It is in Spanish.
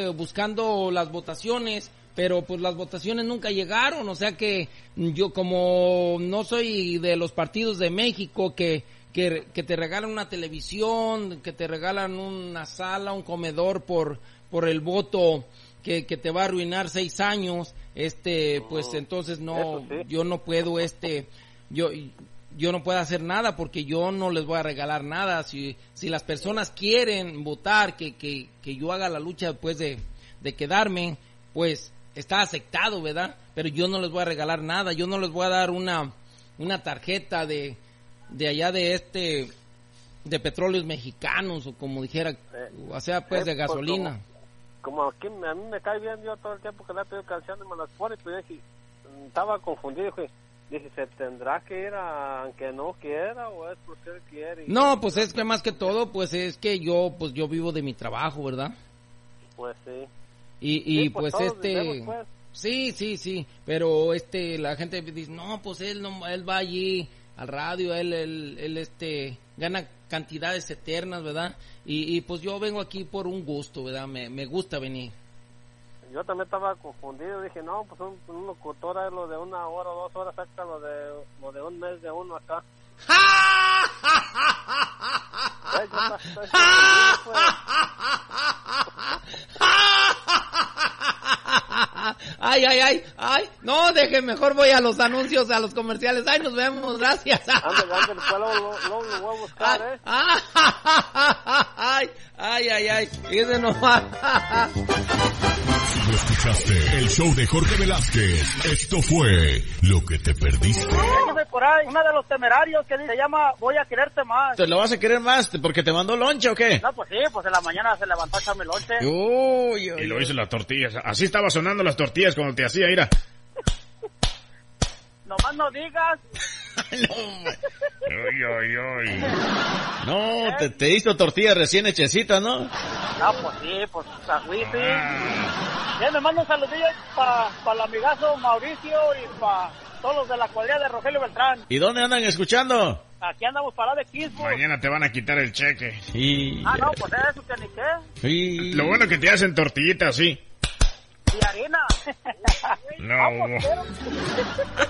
buscando las votaciones, pero pues las votaciones nunca llegaron, o sea que yo como no soy de los partidos de México que te regalan una televisión, que te regalan una sala, un comedor por el voto que te va a arruinar 6 años, pues entonces no, yo no puedo, yo no puedo hacer nada porque yo no les voy a regalar nada. Si las personas quieren votar, que yo haga la lucha después de quedarme, pues está aceptado, ¿verdad? Pero yo no les voy a regalar nada, yo no les voy a dar una tarjeta de allá de Petróleos Mexicanos, o como dijera, o sea, pues de gasolina. Como aquí a mí me cae bien, yo todo el tiempo que le he pedido canciones me las pone, pues dije, estaba confundido, dije, ¿se tendrá que ir aunque no quiera o es porque él quiere? No, pues es que más que todo, pues es que yo vivo de mi trabajo, ¿verdad? Pues sí. Y sí, pues vivimos, pues. Sí, pero la gente dice, no, pues él va allí al radio, él gana cantidades eternas, ¿verdad? Y pues yo vengo aquí por un gusto, ¿verdad? Me gusta venir. Yo también estaba confundido, dije, no, pues un locutor es lo de 1 hora o 2 horas, saca lo de un mes de uno acá. Ay, no, deje, mejor voy a los anuncios, a los comerciales. Ay, nos vemos, gracias. Ándale, pues luego lo voy a buscar, Ay, ese no va. Si no escuchaste el show de Jorge Velázquez, esto fue Lo que te perdiste. Por ahí, uno de los Temerarios que se llama Voy a quererte más. ¿Te lo vas a querer más porque te mandó lonche o qué? No, pues sí, pues en la mañana se levantó a echarme lonche. Y lo hizo las tortillas. Así estaba sonando las tortillas cuando te hacía, mira. Nomás no digas. No, te hizo tortillas recién hechecitas, ¿no? No, pues sí, pues a wifi. Me mando un saludillo para el amigazo Mauricio y para todos los de la cuadrilla de Rogelio Beltrán. ¿Y dónde andan escuchando? Aquí andamos parados de Kisburg. Mañana te van a quitar el cheque. No, pues eso que ni qué. Lo bueno que te hacen tortillitas, sí. Y harina. No.